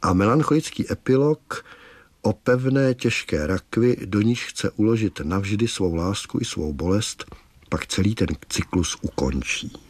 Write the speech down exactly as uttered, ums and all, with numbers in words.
A melancholický epilog o pevné těžké rakvi, do níž chce uložit navždy svou lásku i svou bolest, pak celý ten cyklus ukončí.